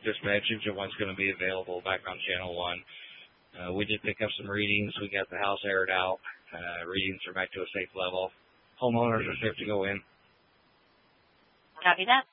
just mentioned, one's going to be available back on Channel 1. We did pick up some readings. We got the house aired out. Readings are back to a safe level. Homeowners are safe to go in. Copy that.